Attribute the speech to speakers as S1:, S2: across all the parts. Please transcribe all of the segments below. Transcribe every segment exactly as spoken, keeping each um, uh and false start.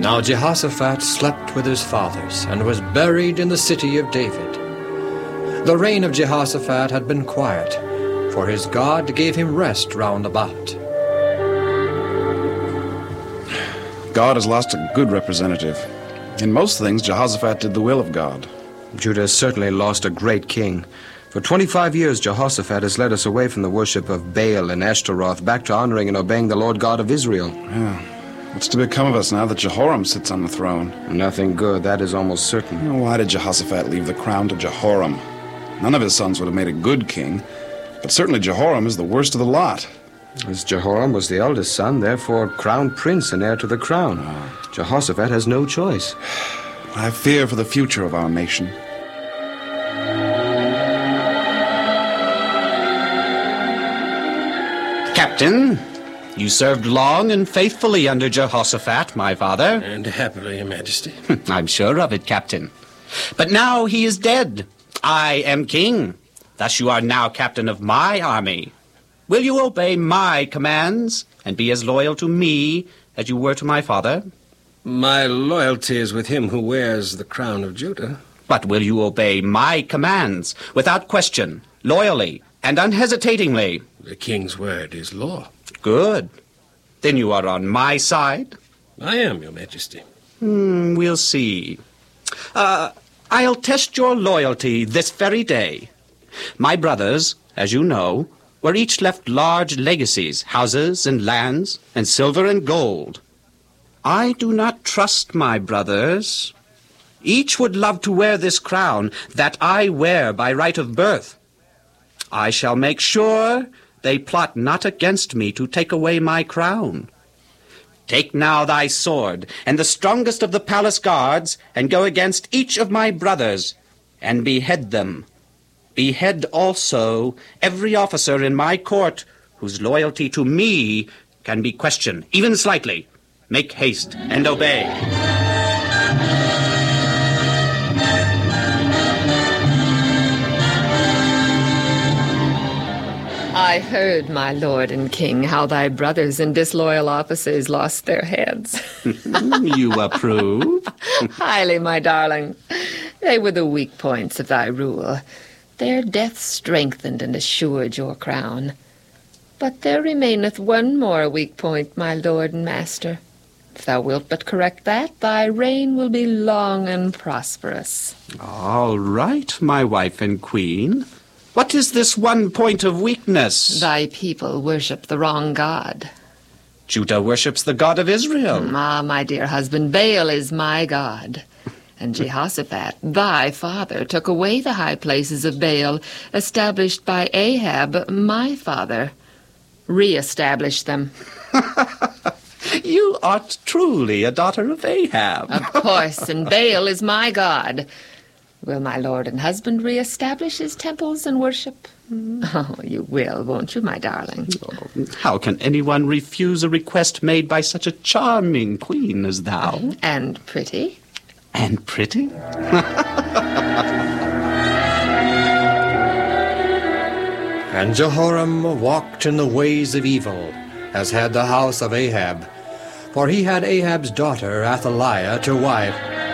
S1: Now Jehoshaphat slept with his fathers, and was buried in the city of David. The reign of Jehoshaphat had been quiet, for his God gave him rest round about.
S2: God has lost a good representative. In most things, Jehoshaphat did the will of God.
S3: Judah has certainly lost a great king. For twenty-five years, Jehoshaphat has led us away from the worship of Baal and Ashtaroth back to honoring and obeying the Lord God of Israel.
S2: Yeah. What's to become of us now that Jehoram sits on the throne?
S3: Nothing good, that is almost certain.
S2: You know, why did Jehoshaphat leave the crown to Jehoram? None of his sons would have made a good king, but certainly Jehoram is the worst of the lot.
S3: As Jehoram was the eldest son, therefore crown prince and heir to the crown.
S2: Oh.
S3: Jehoshaphat has no choice.
S2: I fear for the future of our nation.
S4: Captain, you served long and faithfully under Jehoshaphat, my father.
S5: And happily, Your Majesty.
S4: I'm sure of it, Captain. But now he is dead. I am king. Thus you are now captain of my army. Will you obey my commands and be as loyal to me as you were to my father?
S5: My loyalty is with him who wears the crown of Judah.
S4: But will you obey my commands without question, loyally and unhesitatingly?
S5: The king's word is law.
S4: Good. Then you are on my side?
S5: I am, Your Majesty.
S4: Hmm, we'll see. Uh, I'll test your loyalty this very day. My brothers, as you know, were each left large legacies, houses and lands, and silver and gold. I do not trust my brothers. Each would love to wear this crown that I wear by right of birth. I shall make sure they plot not against me to take away my crown. Take now thy sword and the strongest of the palace guards, and go against each of my brothers, and behead them. Behead also every officer in my court whose loyalty to me can be questioned, even slightly. Make haste and obey.
S6: I heard, my lord and king, how thy brothers and disloyal officers lost their heads.
S4: You approve?
S6: Highly, my darling. They were the weak points of thy rule. Their death strengthened and assured your crown. But there remaineth one more weak point, my lord and master. If thou wilt but correct that, thy reign will be long and prosperous.
S4: All right, my wife and queen. What is this one point of weakness?
S6: Thy people worship the wrong god.
S4: Judah worships the God of Israel.
S6: Ah, my dear husband, Baal is my god. And Jehoshaphat, thy father, took away the high places of Baal, established by Ahab, my father. Re-established them.
S4: You are truly a daughter of Ahab.
S6: Of course, and Baal is my god. Will my lord and husband re-establish his temples and worship? Oh, you will, won't you, my darling?
S4: Oh, how can anyone refuse a request made by such a charming queen as thou?
S6: And pretty.
S4: And pretty?
S1: And Jehoram walked in the ways of evil, as had the house of Ahab. For he had Ahab's daughter Athaliah to wife.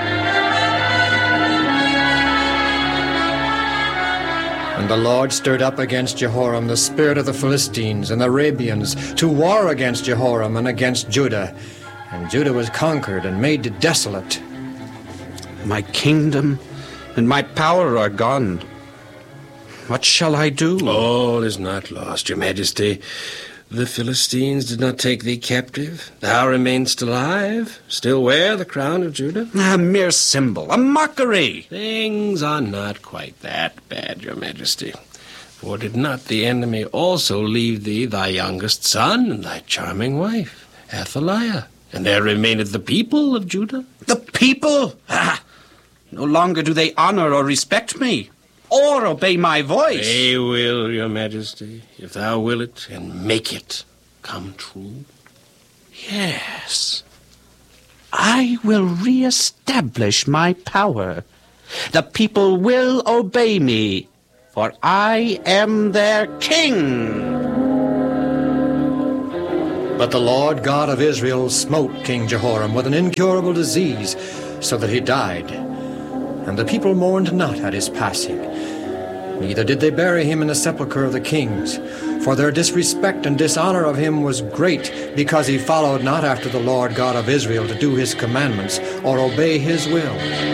S1: And the Lord stirred up against Jehoram the spirit of the Philistines and the Arabians to war against Jehoram and against Judah. And Judah was conquered and made desolate.
S4: My kingdom and my power are gone. What shall I do?
S5: All is not lost, Your Majesty. The Philistines did not take thee captive. Thou remainest alive, still wear the crown of Judah.
S4: A mere symbol, a mockery.
S5: Things are not quite that bad, Your Majesty. For did not the enemy also leave thee thy youngest son and thy charming wife, Athaliah? And there remaineth the people of Judah.
S4: The people? Ah, no longer do they honor or respect me, or obey my voice.
S5: They will, Your Majesty, if thou will it, and make it come true.
S4: Yes, I will re-establish my power. The people will obey me, for I am their king.
S1: But the Lord God of Israel smote King Jehoram with an incurable disease, so that he died. And the people mourned not at his passing. Neither did they bury him in the sepulchre of the kings, for their disrespect and dishonor of him was great, because he followed not after the Lord God of Israel to do his commandments or obey his will.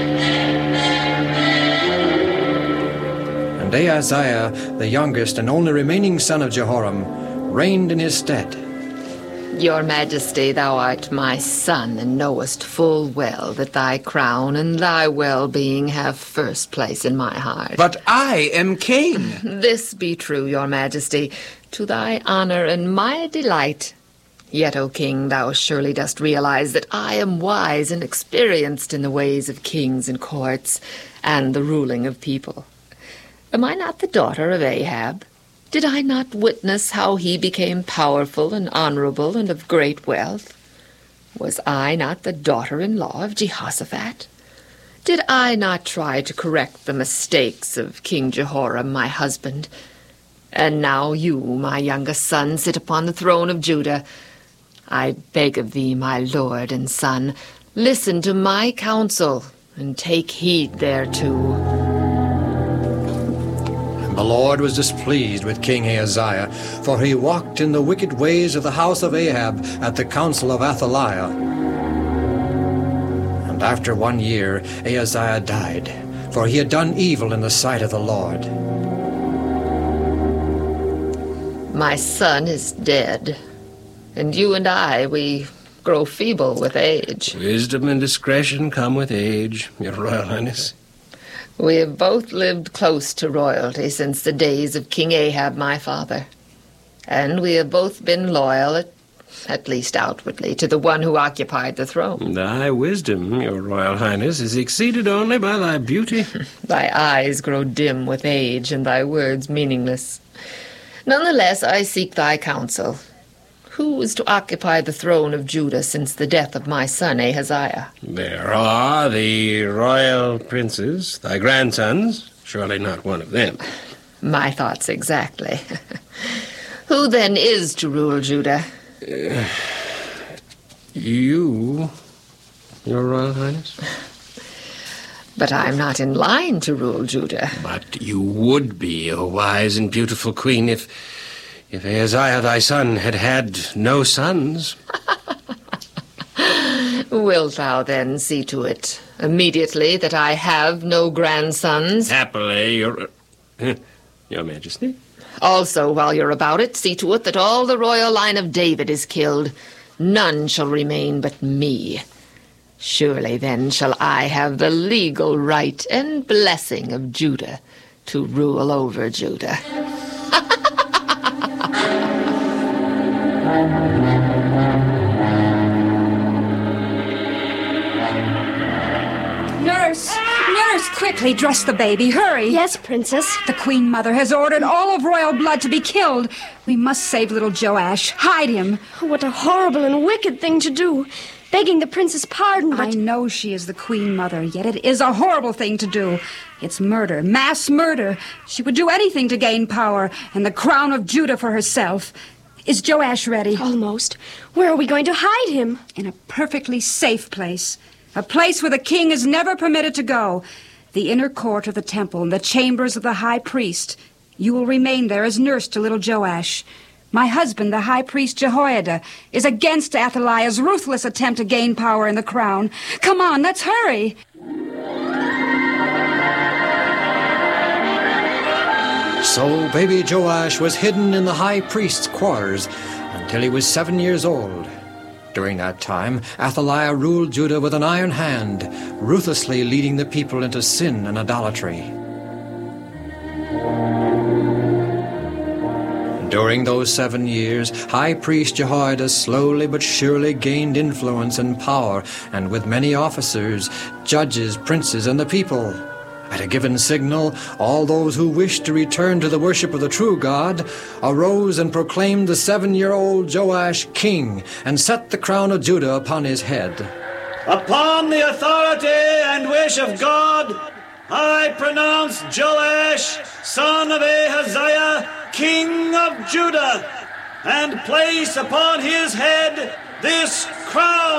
S1: And Ahaziah, the youngest and only remaining son of Jehoram, reigned in his stead.
S6: Your Majesty, thou art my son, and knowest full well that thy crown and thy well-being have first place in my heart.
S7: But I am king.
S6: This be true, your Majesty, to thy honor and my delight. Yet, O king, thou surely dost realize that I am wise and experienced in the ways of kings and courts, and the ruling of people. Am I not the daughter of Ahab? Did I not witness how he became powerful and honorable and of great wealth? Was I not the daughter-in-law of Jehoshaphat? Did I not try to correct the mistakes of King Jehoram, my husband? And now you, my youngest son, sit upon the throne of Judah. I beg of thee, my lord and son, listen to my counsel and take heed thereto.
S1: The Lord was displeased with King Ahaziah, for he walked in the wicked ways of the house of Ahab at the counsel of Athaliah. And after one year Ahaziah died, for he had done evil in the sight of the Lord.
S6: My son is dead, and you and I, we grow feeble with age.
S5: Wisdom and discretion come with age, Your Royal Highness.
S6: We have both lived close to royalty since the days of King Ahab, my father. And we have both been loyal, at, at least outwardly, to the one who occupied the throne.
S5: Thy wisdom, Your Royal Highness, is exceeded only by thy beauty.
S6: Thy eyes grow dim with age, and thy words meaningless. Nonetheless, I seek thy counsel. Who is to occupy the throne of Judah since the death of my son Ahaziah?
S5: There are the royal princes, thy grandsons. Surely not one of them.
S6: My thoughts exactly. Who then is to rule Judah?
S5: Uh, you, Your Royal Highness.
S6: But I'm not in line to rule Judah.
S5: But you would be, O wise and beautiful queen, if... If Ahaziah thy son had had no sons.
S6: Wilt thou then see to it immediately that I have no grandsons?
S5: Happily, your... Your Majesty.
S6: Also, while you're about it, see to it that all the royal line of David is killed. None shall remain but me. Surely then shall I have the legal right and blessing of Judah to rule over Judah.
S8: Nurse! Nurse, quickly dress the baby. Hurry.
S9: Yes, Princess.
S8: The Queen Mother has ordered all of royal blood to be killed. We must save little Joash. Hide him.
S9: What a horrible and wicked thing to do. Begging the princess pardon, but...
S8: I know she is the Queen Mother, yet it is a horrible thing to do. It's murder, mass murder. She would do anything to gain power and the crown of Judah for herself. Is Joash ready?
S9: Almost. Where are we going to hide him?
S8: In a perfectly safe place. A place where the king is never permitted to go. The inner court of the temple and the chambers of the high priest. You will remain there as nurse to little Joash. My husband, the high priest Jehoiada, is against Athaliah's ruthless attempt to gain power in the crown. Come on, let's hurry.
S1: So baby Joash was hidden in the high priest's quarters until he was seven years old. During that time, Athaliah ruled Judah with an iron hand, ruthlessly leading the people into sin and idolatry. During those seven years, High Priest Jehoiada slowly but surely gained influence and power, and with many officers, judges, princes, and the people. At a given signal, all those who wished to return to the worship of the true God arose and proclaimed the seven-year-old Joash king and set the crown of Judah upon his head.
S10: Upon the authority and wish of God, I pronounce Joash, son of Ahaziah, king of Judah, and place upon his head this crown.